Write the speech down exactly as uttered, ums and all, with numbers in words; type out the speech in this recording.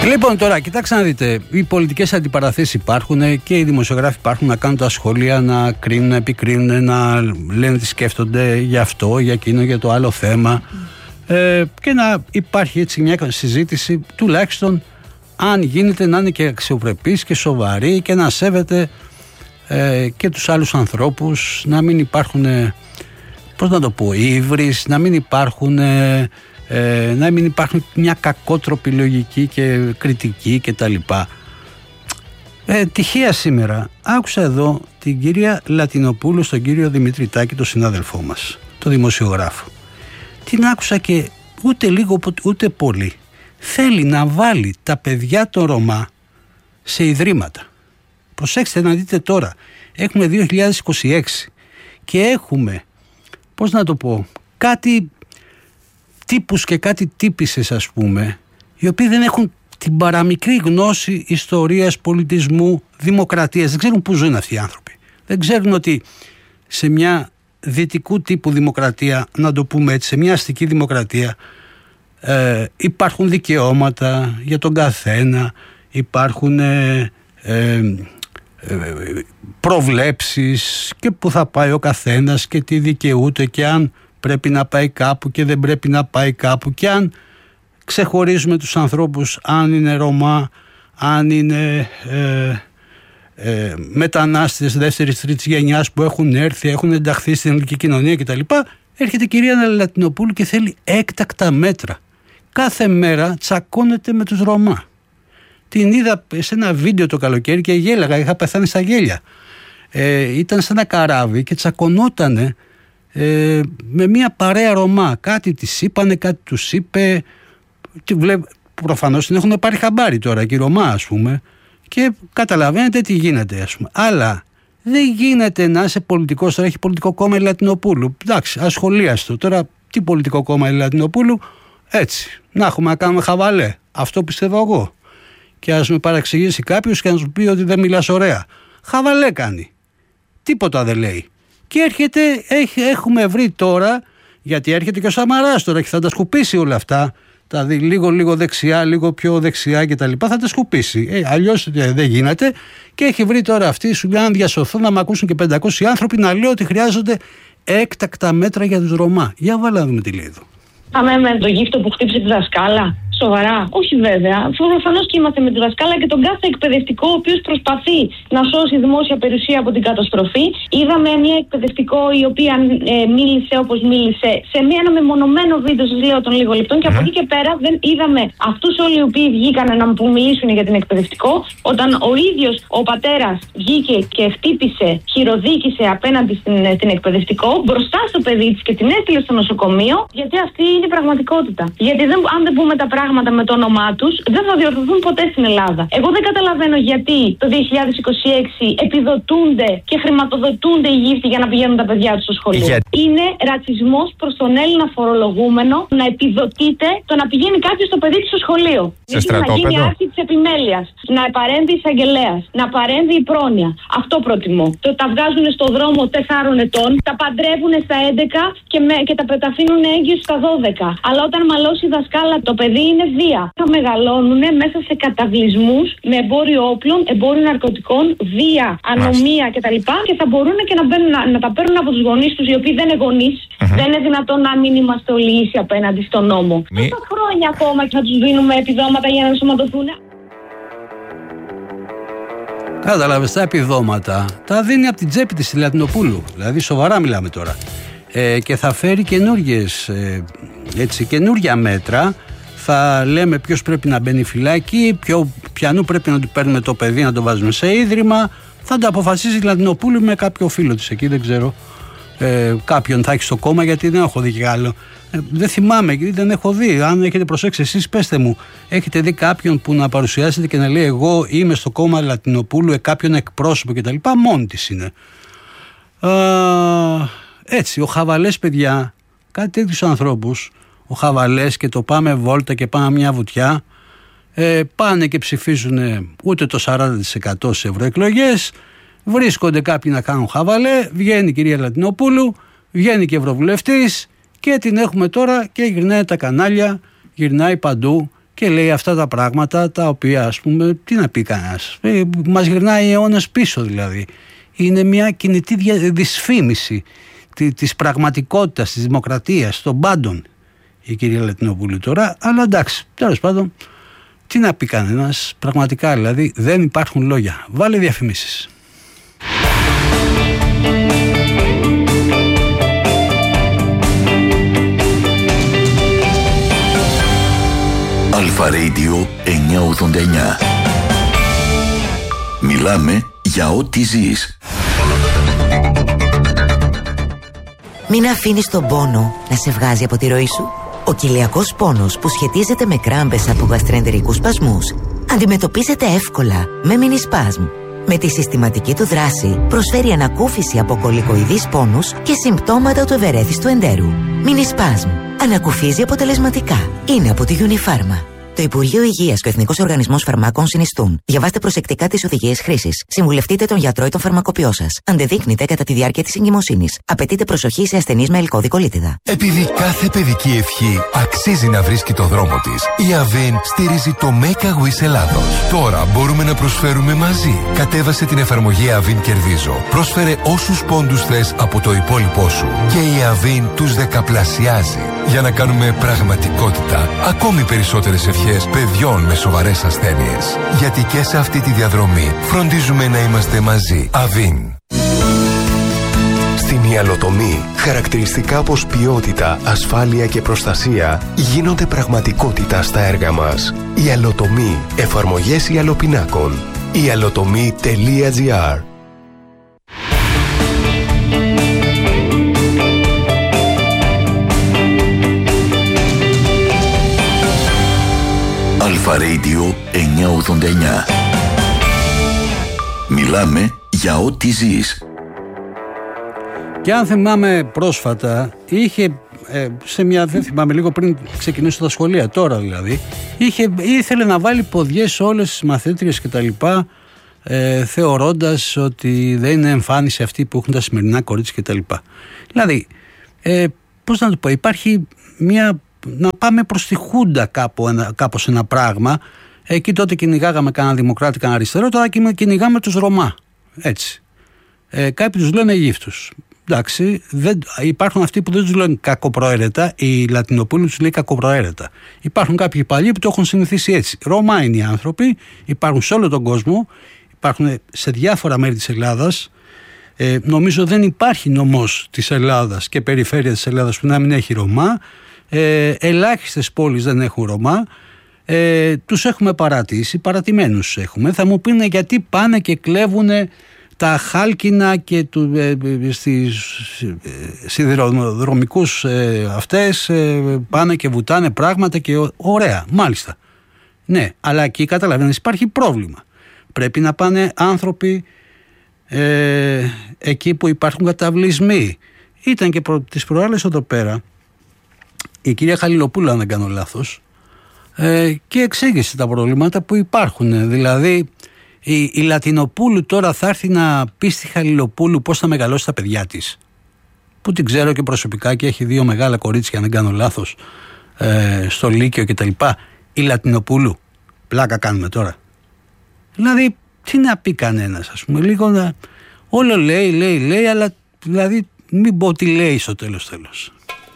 Λοιπόν, τώρα κοιτάξτε να δείτε, οι πολιτικές αντιπαραθέσεις υπάρχουν και οι δημοσιογράφοι υπάρχουν να κάνουν τα σχόλια, να κρίνουν, να επικρίνουν, να λένε τι σκέφτονται για αυτό, για εκείνο, για το άλλο θέμα ε, και να υπάρχει έτσι μια συζήτηση, τουλάχιστον αν γίνεται να είναι και αξιοπρεπής και σοβαρή και να σέβεται ε, και τους άλλους ανθρώπους, να μην υπάρχουν, ε, πώς να το πω, ύβρις, να μην υπάρχουν... Ε, Ε, να μην υπάρχουν μια κακότροπη λογική και κριτική και τα λοιπά. Ε, τυχαία σήμερα άκουσα εδώ την κυρία Λατινοπούλου στον κύριο Δημητρητάκη, τον συνάδελφό μας, τον δημοσιογράφο. Την άκουσα και ούτε λίγο ούτε πολύ θέλει να βάλει τα παιδιά των Ρωμά σε ιδρύματα. Προσέξτε να δείτε τώρα, έχουμε δύο χιλιάδες είκοσι έξι και έχουμε, πώς να το πω, κάτι τύπους και κάτι τύπισσες, ας πούμε, οι οποίοι δεν έχουν την παραμικρή γνώση ιστορίας, πολιτισμού, δημοκρατίας. Δεν ξέρουν πού ζουν αυτοί οι άνθρωποι. Δεν ξέρουν ότι σε μια δυτικού τύπου δημοκρατία, να το πούμε έτσι, σε μια αστική δημοκρατία ε, υπάρχουν δικαιώματα για τον καθένα, υπάρχουν ε, ε, ε, προβλέψεις και που θα πάει ο καθένας και τι δικαιούται και αν πρέπει να πάει κάπου και δεν πρέπει να πάει κάπου και αν ξεχωρίζουμε τους ανθρώπους, αν είναι Ρωμά, αν είναι ε, ε, μετανάστες δεύτερης τρίτης γενιάς που έχουν έρθει, έχουν ενταχθεί στην ελληνική κοινωνία κτλ. Έρχεται η κυρία Λατινοπούλου και θέλει έκτακτα μέτρα. Κάθε μέρα τσακώνεται με τους Ρωμά. Την είδα σε ένα βίντεο το καλοκαίρι και γέλαγα, είχα πεθάνει στα γέλια. Ε, ήταν σε ένα καράβι και τσακωνότανε Ε, με μια παρέα Ρωμά. Κάτι της είπανε, κάτι τους είπε. Προφανώς την έχουν πάρει χαμπάρι τώρα και οι Ρωμά, ας πούμε, και καταλαβαίνετε τι γίνεται, ας πούμε. Αλλά δεν γίνεται να είσαι πολιτικός. Τώρα έχει πολιτικό κόμμα η Λατινοπούλου. Εντάξει, ασχολίαστο. Τώρα τι πολιτικό κόμμα η Λατινοπούλου? Έτσι, να έχουμε να κάνουμε χαβαλέ. Αυτό πιστεύω εγώ. Και ας με παραξηγήσει κάποιος και να σου πει ότι δεν μιλάς ωραία. Χαβαλέ κάνει. Τίποτα δεν λέει. Και έρχεται, έχ, έχουμε βρει τώρα, γιατί έρχεται και ο Σαμαράς τώρα και θα τα σκουπίσει όλα αυτά, τα δει λίγο λίγο δεξιά, λίγο πιο δεξιά και τα λοιπά, θα τα σκουπίσει. Ε, αλλιώς δεν γίνεται και έχει βρει τώρα αυτή, σου λέει αν διασωθούν να μ' ακούσουν και πεντακόσιοι άνθρωποι να λέω ότι χρειάζονται έκτακτα μέτρα για τους Ρωμά. Για βάλα να δούμε τι λέει εδώ. Πάμε με το γύφτο που χτύπησε τη δασκάλα. Σοβαρά. Όχι βέβαια. Προφανώς και είμαστε με τη δασκάλα και τον κάθε εκπαιδευτικό ο οποίος προσπαθεί να σώσει δημόσια περιουσία από την καταστροφή. Είδαμε μια εκπαιδευτικό η οποία ε, μίλησε όπως μίλησε σε μια, ένα μεμονωμένο βίντεο, σας λέω, των λίγων λεπτών. Και mm-hmm. από εκεί και πέρα δεν είδαμε αυτούς όλοι οι οποίοι βγήκαν να μου μιλήσουν για την εκπαιδευτικό. Όταν ο ίδιος ο πατέρας βγήκε και χτύπησε, χειροδίκησε απέναντι στην, στην εκπαιδευτικό μπροστά στο παιδί της και την έστειλε στο νοσοκομείο, γιατί αυτή είναι η πραγματικότητα. Γιατί δεν, αν δεν πούμε τα πράγματα με το όνομά τους, δεν θα διορθωθούν ποτέ στην Ελλάδα. Εγώ δεν καταλαβαίνω γιατί το δύο χιλιάδες είκοσι έξι επιδοτούνται και χρηματοδοτούνται οι γύφτοι για να πηγαίνουν τα παιδιά τους στο σχολείο. Για... Είναι ρατσισμός προς τον Έλληνα φορολογούμενο να επιδοτείται το να πηγαίνει κάποιος το παιδί του στο σχολείο. Σε στρατόπεδο. Να γίνει άρση της επιμέλειας, να παρέμβει εισαγγελέας, να παρέμβει η πρόνοια. Αυτό προτιμώ. Το τα βγάζουν στο δρόμο τεσσάρων ετών, τα παντρεύουν στα έντεκα και, με, και τα, τα αφήνουν έγκυους στα δώδεκα. Αλλά όταν μαλώσει η δασκάλα, το παιδί είναι βία. Θα μεγαλώνουν μέσα σε καταβλισμούς με εμπόριο όπλων, εμπόριο ναρκωτικών, βία, ανομία κτλ. Και θα μπορούν και να, μπαίνουν, να, να τα παίρνουν από τους γονείς τους, οι οποίοι δεν είναι γονείς. Mm-hmm. Δεν είναι δυνατόν να μην είμαστε όλοι ίσοι απέναντι στον νόμο. Μη... Τόσα χρόνια ακόμα και θα τους δίνουμε επιδόματα για να ενσωματωθούν. Κατάλαβες, τα επιδόματα τα δίνει από την τσέπη της η Λατινοπούλου. Δηλαδή σοβαρά μιλάμε τώρα. Ε, και θα φέρει καινούργιες, ε, έτσι, καινούργια μέτρα. Θα λέμε ποιος πρέπει να μπαίνει φυλάκι, ποιο, ποιανού πρέπει να του παίρνουμε το παιδί να το βάζουμε σε ίδρυμα. Θα το αποφασίζει η Λατινοπούλου με κάποιο φίλο της εκεί, δεν ξέρω. Ε, κάποιον θα έχει στο κόμμα, γιατί δεν έχω δει κι άλλο. Ε, δεν θυμάμαι, γιατί δεν έχω δει. Αν έχετε προσέξει εσείς, πέστε μου, έχετε δει κάποιον που να παρουσιάσετε και να λέει εγώ είμαι στο κόμμα Λατινοπούλου, ε, κάποιον εκπρόσωπο κτλ. Μόνη της είναι. Ε, έτσι, ο Χαβαλές, παιδιά, κάτι τέτοιους ανθρώπους, ο Χαβαλές και το πάμε βόλτα και πάμε μια βουτιά, ε, πάνε και ψηφίζουν ούτε το σαράντα τοις εκατό σε ευρωεκλογές, βρίσκονται κάποιοι να κάνουν χαβαλέ, βγαίνει η κυρία Λατινοπούλου, βγαίνει και ευρωβουλευτής και την έχουμε τώρα και γυρνάει τα κανάλια, γυρνάει παντού και λέει αυτά τα πράγματα τα οποία, ας πούμε, τι να πει κανένας, ε, μας γυρνάει αιώνες πίσω δηλαδή. Είναι μια κινητή δυσφήμιση της πραγματικότητας, της δημοκρατίας, των πάντων η κυρία Λατινοπούλου τώρα, αλλά εντάξει, τέλος πάντων, τι να πει κανένας, πραγματικά δηλαδή δεν υπάρχουν λόγια. Βάλε διαφημίσεις. Αλφα Radio εννιακόσια ογδόντα εννιά. Μιλάμε για ό,τι ζεις. Μην αφήνεις τον πόνο να σε βγάζει από τη ροή σου. Ο κοιλιακός πόνος που σχετίζεται με κράμπες από γαστρεντερικούς σπασμούς αντιμετωπίζεται εύκολα με Μινισπάσμ. Με τη συστηματική του δράση προσφέρει ανακούφιση από κολικοειδείς πόνους και συμπτώματα του ευερέθιστου εντέρου. Μινισπάσμ. Ανακουφίζει αποτελεσματικά. Είναι από τη Unifarma. Το Υπουργείο Υγείας και ο Εθνικός Οργανισμός Φαρμάκων συνιστούν. Διαβάστε προσεκτικά τις οδηγίες χρήσης. Συμβουλευτείτε τον γιατρό ή τον φαρμακοποιό σας. Αντεδείκνυται κατά τη διάρκεια της εγκυμοσύνης. Απαιτείται προσοχή σε ασθενείς με ελκώδικο λίτιδα. Επειδή κάθε παιδική ευχή αξίζει να βρίσκει το δρόμο της, η Avin στηρίζει το Make a Wish Ελλάδος. Τώρα μπορούμε να προσφέρουμε μαζί. Κατέβασε την εφαρμογή Avin Κερδίζω. Πρόσφερε όσους πόντους θες από το υπόλοιπό σου. Και η Avin τους δεκαπλασιάζει. Για να κάνουμε πραγματικότητα ακόμη περισσότερες ευχές παιδιών με σοβαρές ασθένειες. Γιατί και σε αυτή τη διαδρομή φροντίζουμε να είμαστε μαζί. Avin. Στην ιαλοτομή, χαρακτηριστικά όπως ποιότητα, ασφάλεια και προστασία γίνονται πραγματικότητα στα έργα μας. Ιαλοτομή. Εφαρμογές ιαλοπινάκων. ιαλοτομή τελεία τζι άρ. Αλφα Radio εννιακόσια ογδόντα εννιά. Μιλάμε για ό,τι ζεις. Και αν θυμάμαι πρόσφατα, είχε ε, σε μια, δεν θυμάμαι, λίγο πριν ξεκινήσω τα σχολεία, τώρα δηλαδή, είχε, ήθελε να βάλει ποδιές σε όλες τις μαθήτριες και τα λοιπά, ε, θεωρώντας ότι δεν είναι εμφάνιση αυτή που έχουν τα σημερινά κορίτσια και τα λοιπά. Δηλαδή, ε, πώς να το πω, υπάρχει μια, να πάμε προς τη Χούντα κάπου, ένα, κάπως ένα πράγμα. Εκεί τότε κυνηγάγαμε κανένα δημοκράτη, κανένα αριστερό, τώρα κυνηγάμε τους Ρωμά, έτσι. Ε, κάποιοι τους λένε Αιγύφτους. Εντάξει, δεν, υπάρχουν αυτοί που δεν τους λένε κακοπροαίρετα, η Λατινοπούλου τους λέει κακοπροαίρετα. Υπάρχουν κάποιοι παλιοί που το έχουν συνηθίσει έτσι. Ρωμά είναι οι άνθρωποι, υπάρχουν σε όλο τον κόσμο, υπάρχουν σε διάφορα μέρη της Ελλάδας. Ε, νομίζω δεν υπάρχει νομός της Ελλάδας και περιφέρεια της Ελλάδας που να μην έχει Ρωμά. Ε, ελάχιστες πόλεις δεν έχουν Ρωμά. Ε, τους έχουμε παρατήσει, παρατημένους έχουμε. Θα μου πούνε γιατί πάνε και κλέβουν τα χάλκινα και του, ε, στις ε, σιδηροδρομικούς ε, αυτές ε, πάνε και βουτάνε πράγματα και ωραία, μάλιστα. Ναι, αλλά εκεί καταλαβαίνεις υπάρχει πρόβλημα. Πρέπει να πάνε άνθρωποι ε, εκεί που υπάρχουν καταβλισμοί. Ήταν και προ, τις προάλλες εδώ πέρα η κυρία Χαλιλοπούλου, αν δεν κάνω λάθος, ε, και εξήγησε τα προβλήματα που υπάρχουν. Δηλαδή η, η Λατινοπούλου τώρα θα έρθει να πει στη Χαλιλοπούλου πώς θα μεγαλώσει τα παιδιά της, που την ξέρω και προσωπικά και έχει δύο μεγάλα κορίτσια, αν δεν κάνω λάθος, ε, στο Λύκειο κτλ. Η Λατινοπούλου, πλάκα κάνουμε τώρα. Δηλαδή τι να πει κανένας, ας πούμε, λίγο να, όλο λέει, λέει, λέει, αλλά δηλαδή μην πω τι λέει στο τέλος τέλος.